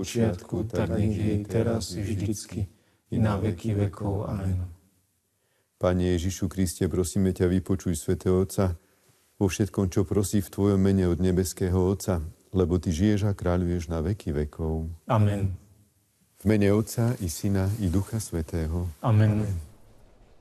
počiatku, tak nech je i teraz, i vždycky, i na veky vekov. Amen. Pane Ježišu Kriste, prosíme ťa, vypočuj svätého Otca vo všetkom, čo prosí v Tvojom mene od nebeského Otca, lebo Ty žiješ a kráľuješ na veky vekov. Amen. V mene Otca i Syna i Ducha Svätého. Amen.